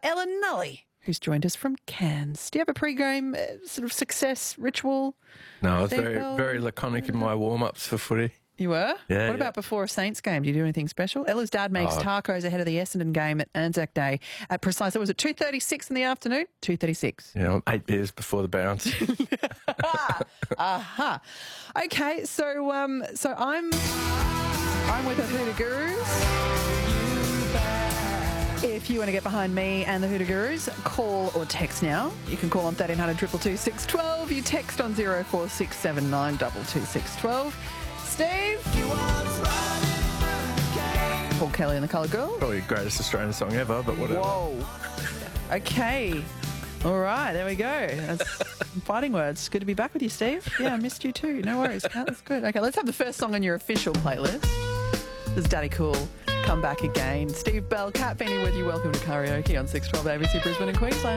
Ella Nully, who's joined us from Cairns. Do you have a pre-game sort of success ritual? No, I was very laconic in my warm-ups for footy. You were? Yeah. What about before a Saints game? Do you do anything special? Ella's dad makes tacos ahead of the Essendon game at Anzac Day at precisely, was it 2:36 in the afternoon? 2:36. Yeah, 8 beers before the bounce. Aha. Okay, so I'm with the Hoota Gurus. If you want to get behind me and the Hoota Gurus, call or text now. You can call on 1300 222 612. You text on 0467 22612. Steve? Paul Kelly and the Colour Girl? Probably the greatest Australian song ever, but whatever. Whoa. Okay. All right, there we go. That's fighting words. Good to be back with you, Steve. Yeah, I missed you too. No worries. No, that's good. Okay, let's have the first song on your official playlist. This is Daddy Cool. Come back again. Steve Bell, Kat Feeney with you. Welcome to karaoke on 612 ABC Brisbane and Queensland.